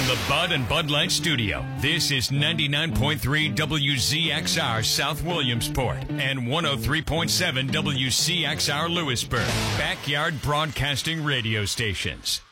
the Bud and Bud Light Studio, this is 99.3 WZXR South Williamsport and 103.7 WCXR Lewisburg, backyard broadcasting radio stations.